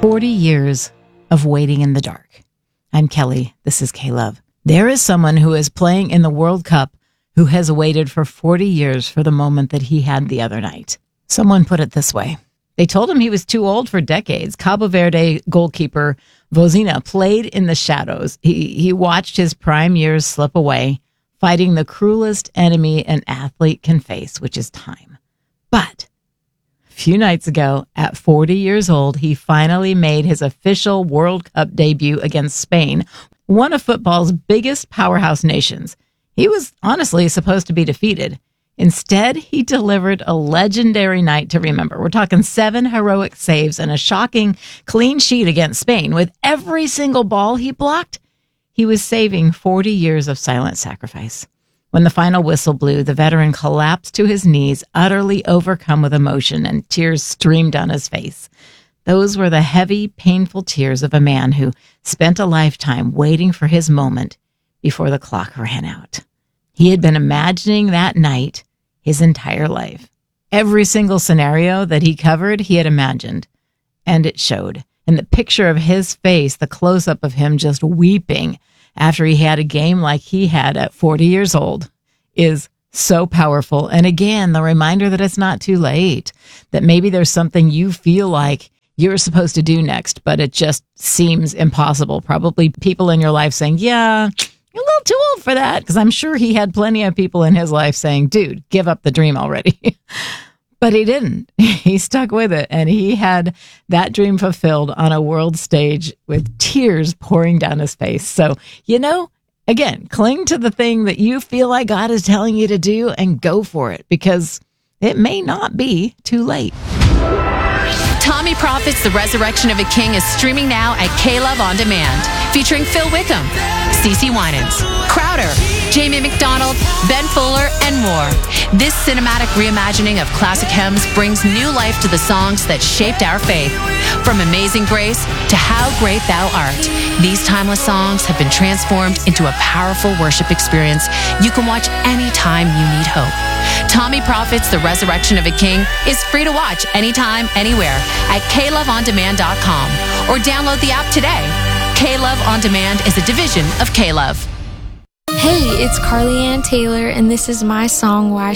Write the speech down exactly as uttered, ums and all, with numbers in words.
forty years of waiting in the dark. I'm Kelly. This is K-Love. There is someone who is playing in the World Cup who has waited for forty years for the moment that he had the other night. Someone put it this way. They told him he was too old for decades. Cabo Verde goalkeeper Vozina played in the shadows. He, he watched his prime years slip away, fighting the cruelest enemy an athlete can face, which is time. But a few nights ago, at forty years old, he finally made his official World Cup debut against Spain, one of football's biggest powerhouse nations. He was honestly supposed to be defeated. Instead, he delivered a legendary night to remember. We're talking seven heroic saves and a shocking clean sheet against Spain. With every single ball he blocked, he was saving forty years of silent sacrifice. When the final whistle blew, the veteran collapsed to his knees, utterly overcome with emotion, and tears streamed down his face. Those were the heavy, painful tears of a man who spent a lifetime waiting for his moment before the clock ran out. He had been imagining that night his entire life. Every single scenario that he covered, he had imagined, and it showed. And the picture of his face, the close-up of him just weeping after he had a game like he had at forty years old, is so powerful. And again, the reminder that it's not too late, that maybe there's something you feel like you're supposed to do next, but it just seems impossible. Probably people in your life saying, yeah, you're a little too old for that, because I'm sure he had plenty of people in his life saying, dude, give up the dream already. But he didn't. He stuck with it, and he had that dream fulfilled on a world stage with tears pouring down his face. So, you know, again, cling to the thing that you feel like God is telling you to do and go for it, because it may not be too late. Tommy Prophet's The Resurrection of a King is streaming now at K-Love On Demand, featuring Phil Wickham, CeCe Winans, Crowder, Jamie McDonald, Ben Fuller, and more. This cinematic reimagining of classic hymns brings new life to the songs that shaped our faith. From Amazing Grace to How Great Thou Art, these timeless songs have been transformed into a powerful worship experience you can watch anytime you need hope. Tommy Prophet's The Resurrection of a King is free to watch anytime, anywhere at K Love On Demand dot com or download the app today. K-Love On Demand is a division of K-Love. Hey, it's Carly Ann Taylor, and this is my song, Why